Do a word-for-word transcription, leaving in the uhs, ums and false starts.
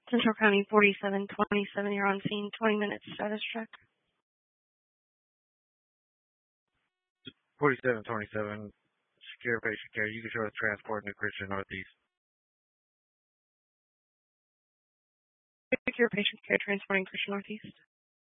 Central County forty-seven twenty-seven, you're on scene, twenty minutes status check. forty-seven twenty-seven, secure patient care. You can show us transport New Christian Northeast. Secure patient care transporting Christian Northeast.